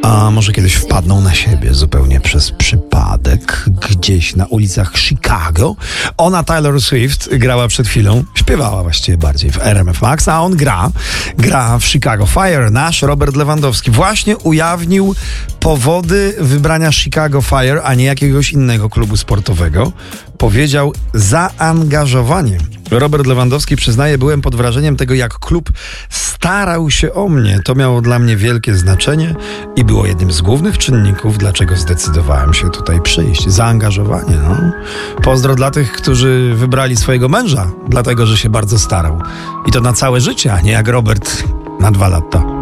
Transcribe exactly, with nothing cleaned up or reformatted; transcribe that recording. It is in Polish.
A może kiedyś wpadną na siebie zupełnie przez przypadek gdzieś na ulicach Chicago. Ona, Taylor Swift, grała przed chwilą, śpiewała właściwie bardziej w R M F Max, a on gra, gra w Chicago Fire. Nasz Robert Lewandowski właśnie ujawnił powody wybrania Chicago Fire, a nie jakiegoś innego klubu sportowego. Powiedział zaangażowanie. Robert Lewandowski przyznaje, byłem pod wrażeniem tego, jak klub starał się o mnie. To miało dla mnie wielkie znaczenie i było jednym z głównych czynników, dlaczego zdecydowałem się tutaj przyjść. Zaangażowanie, no. Pozdro dla tych, którzy wybrali swojego męża, dlatego, że się bardzo starał. I to na całe życie, a nie jak Robert na dwa lata.